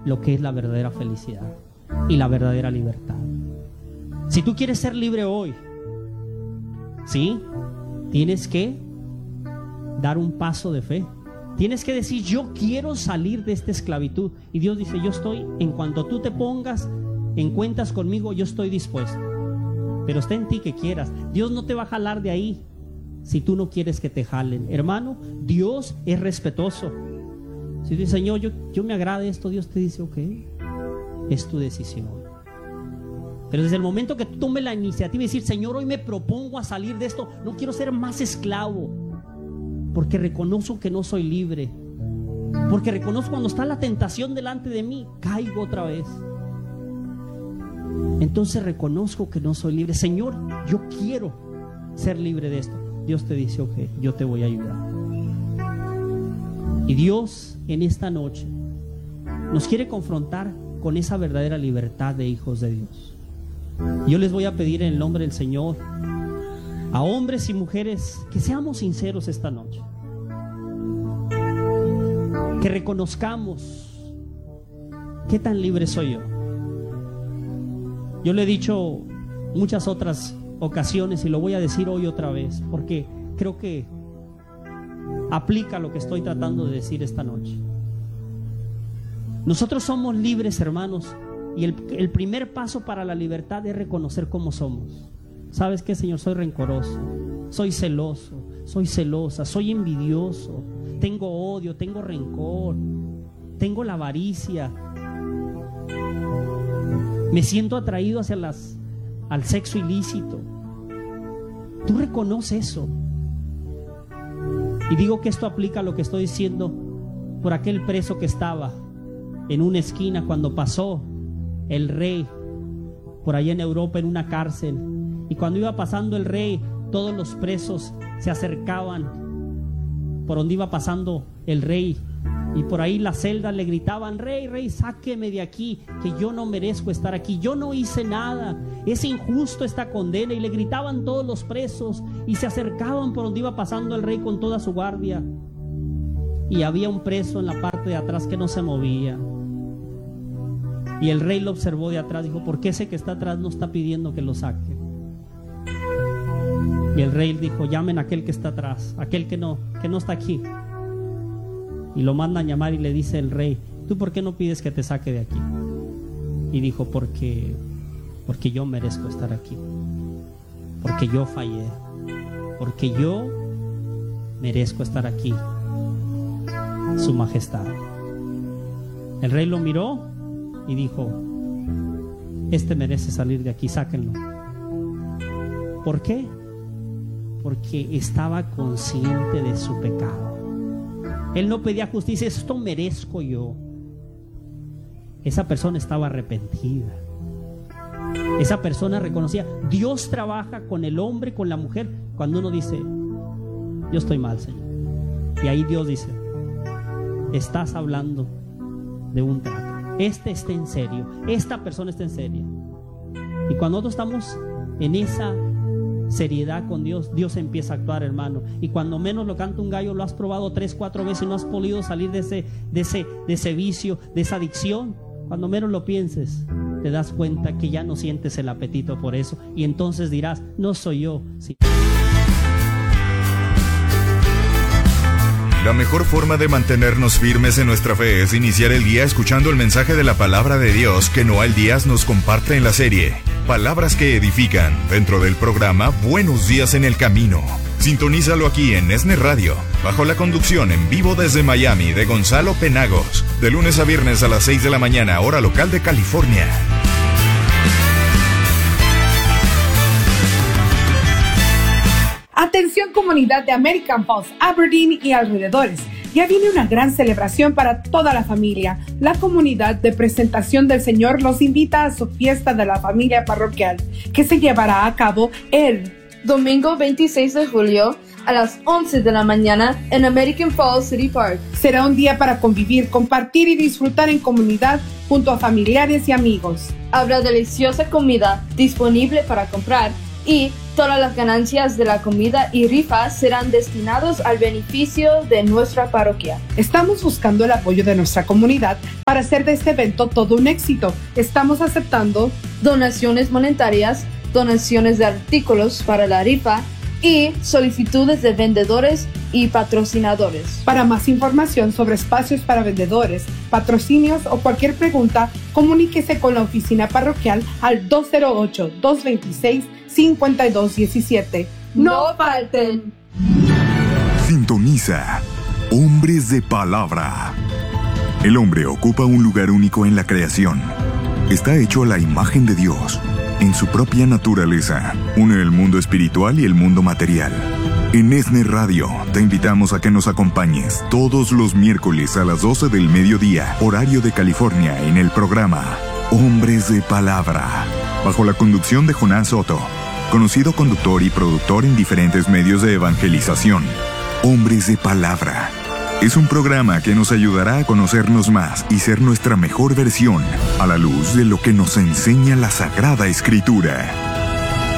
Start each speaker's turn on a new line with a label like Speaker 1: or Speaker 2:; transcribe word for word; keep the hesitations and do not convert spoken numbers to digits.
Speaker 1: lo que es la verdadera felicidad y la verdadera libertad. Si tú quieres ser libre hoy, ¿sí? Tienes que dar un paso de fe. Tienes que decir: yo quiero salir de esta esclavitud. Y Dios dice: yo estoy, en cuanto tú te pongas en cuentas conmigo, yo estoy dispuesto. Pero está en ti que quieras. Dios no te va a jalar de ahí si tú no quieres que te jalen. Hermano, Dios es respetuoso. Si tú dices: Señor, yo, yo me agrada esto, Dios te dice: ok, es tu decisión. Pero desde el momento que tú tomes la iniciativa y decir: Señor, hoy me propongo a salir de esto, no quiero ser más esclavo, porque reconozco que no soy libre, porque reconozco cuando está la tentación delante de mí, caigo otra vez. Entonces reconozco que no soy libre. Señor, yo quiero ser libre de esto. Dios te dice: ok, yo te voy a ayudar. Y Dios en esta noche nos quiere confrontar con esa verdadera libertad de hijos de Dios. Yo les voy a pedir en el nombre del Señor a hombres y mujeres que seamos sinceros esta noche, que reconozcamos qué tan libre soy yo. Yo le he dicho muchas otras ocasiones y lo voy a decir hoy otra vez, porque creo que aplica lo que estoy tratando de decir esta noche. Nosotros somos libres, hermanos, y el, el primer paso para la libertad es reconocer cómo somos. ¿Sabes qué, Señor? Soy rencoroso, soy celoso, soy celosa, soy envidioso, tengo odio, tengo rencor, tengo la avaricia, me siento atraído hacia las, al sexo ilícito. Tú reconoces eso. Y digo que esto aplica a lo que estoy diciendo por aquel preso que estaba en una esquina cuando pasó el rey por allá en Europa en una cárcel. Y cuando iba pasando el rey, todos los presos se acercaban por donde iba pasando el rey. Y por ahí las celdas le gritaban: rey, rey, sáqueme de aquí, que yo no merezco estar aquí, yo no hice nada, es injusto esta condena. Y le gritaban todos los presos y se acercaban por donde iba pasando el rey con toda su guardia. Y había un preso en la parte de atrás que no se movía. Y el rey lo observó de atrás, dijo: ¿por qué ese que está atrás no está pidiendo que lo saque? Y el rey dijo: llamen a aquel que está atrás, aquel que no, que no está aquí. Y lo mandan llamar y le dice el rey: ¿tú por qué no pides que te saque de aquí? Y dijo: porque, porque yo merezco estar aquí, porque yo fallé, porque yo merezco estar aquí, su majestad. El rey lo miró y dijo: este merece salir de aquí, sáquenlo. ¿Por qué? Porque estaba consciente de su pecado. Él no pedía justicia: esto merezco yo. Esa persona estaba arrepentida. Esa persona reconocía. Dios trabaja con el hombre, con la mujer, cuando uno dice: yo estoy mal, Señor. Y ahí Dios dice: estás hablando de un trato. Este está en serio, esta persona está en serio. Y cuando nosotros estamos en esa seriedad con Dios, Dios empieza a actuar, hermano. Y cuando menos lo canta un gallo, lo has probado tres, cuatro veces y no has podido salir de ese, de ese, de ese vicio, de esa adicción. Cuando menos lo pienses, te das cuenta que ya no sientes el apetito por eso. Y entonces dirás: no soy yo, sí.
Speaker 2: La mejor forma de mantenernos firmes en nuestra fe es iniciar el día escuchando el mensaje de la palabra de Dios que Noel Díaz nos comparte en la serie Palabras que Edifican, dentro del programa Buenos Días en el Camino. Sintonízalo aquí en Esne Radio, bajo la conducción en vivo desde Miami de Gonzalo Penagos, de lunes a viernes a las seis de la mañana, hora local de California.
Speaker 3: Atención, comunidad de American Falls, Aberdeen y alrededores. Ya viene una gran celebración para toda la familia. La comunidad de Presentación del Señor los invita a su fiesta de la familia parroquial, que se llevará a cabo el
Speaker 4: domingo veintiséis de julio a las once de la mañana en American Falls City Park.
Speaker 3: Será un día para convivir, compartir y disfrutar en comunidad junto a familiares y amigos.
Speaker 4: Habrá deliciosa comida disponible para comprar y Todas las ganancias de la comida y rifas serán destinados al beneficio de nuestra parroquia.
Speaker 3: Estamos buscando el apoyo de nuestra comunidad para hacer de este evento todo un éxito. Estamos aceptando
Speaker 4: donaciones monetarias, donaciones de artículos para la rifa y solicitudes de vendedores y patrocinadores.
Speaker 3: Para más información sobre espacios para vendedores, patrocinios o cualquier pregunta, comuníquese con la oficina parroquial al dos cero ocho, dos dos seis, cinco dos uno siete.
Speaker 4: ¡No falten!
Speaker 2: Sintoniza Hombres de Palabra. El hombre ocupa un lugar único en la creación. Está hecho a la imagen de Dios. En su propia naturaleza, une el mundo espiritual y el mundo material. En ESNE Radio, te invitamos a que nos acompañes todos los miércoles a las doce del mediodía, horario de California, en el programa Hombres de Palabra, bajo la conducción de Jonás Soto, conocido conductor y productor en diferentes medios de evangelización. Hombres de Palabra es un programa que nos ayudará a conocernos más y ser nuestra mejor versión a la luz de lo que nos enseña la Sagrada Escritura.